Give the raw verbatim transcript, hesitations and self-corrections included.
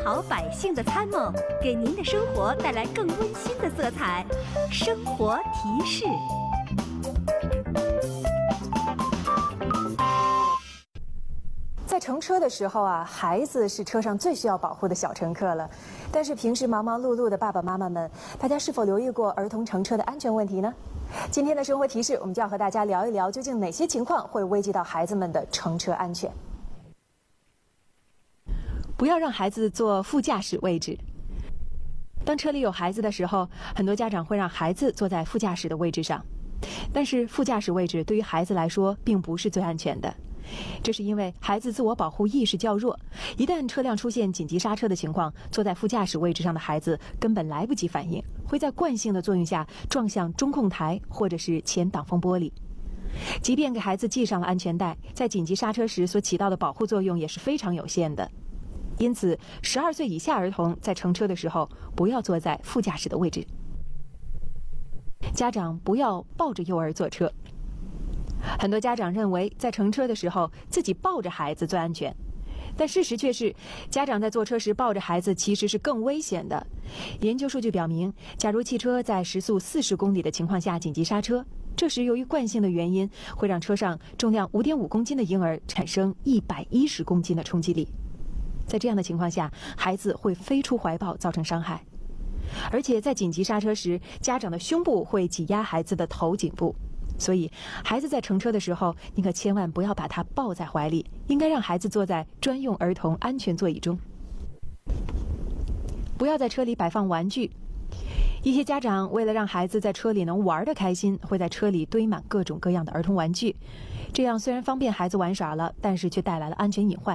好百姓的参谋，给您的生活带来更温馨的色彩。生活提示。 在乘车的时候啊，孩子是车上最需要保护的小乘客了。但是平时忙忙碌碌的爸爸妈妈们，大家是否留意过儿童乘车的安全问题呢？今天的生活提示，我们就要和大家聊一聊，究竟哪些情况会危及到孩子们的乘车安全。不要让孩子坐副驾驶位置。当车里有孩子的时候，很多家长会让孩子坐在副驾驶的位置上，但是副驾驶位置对于孩子来说并不是最安全的。这是因为孩子自我保护意识较弱，一旦车辆出现紧急刹车的情况，坐在副驾驶位置上的孩子根本来不及反应，会在惯性的作用下撞向中控台或者是前挡风玻璃。即便给孩子系上了安全带，在紧急刹车时所起到的保护作用也是非常有限的。因此，十二岁以下儿童在乘车的时候不要坐在副驾驶的位置。家长不要抱着幼儿坐车。很多家长认为，在乘车的时候自己抱着孩子最安全，但事实却是，家长在坐车时抱着孩子其实是更危险的。研究数据表明，假如汽车在时速四十公里的情况下紧急刹车，这时由于惯性的原因，会让车上重量五点五公斤的婴儿产生一百一十公斤的冲击力。在这样的情况下，孩子会飞出怀抱，造成伤害。而且在紧急刹车时，家长的胸部会挤压孩子的头颈部。所以，孩子在乘车的时候，你可千万不要把他抱在怀里，应该让孩子坐在专用儿童安全座椅中。不要在车里摆放玩具。一些家长为了让孩子在车里能玩得开心，会在车里堆满各种各样的儿童玩具。这样虽然方便孩子玩耍了，但是却带来了安全隐患。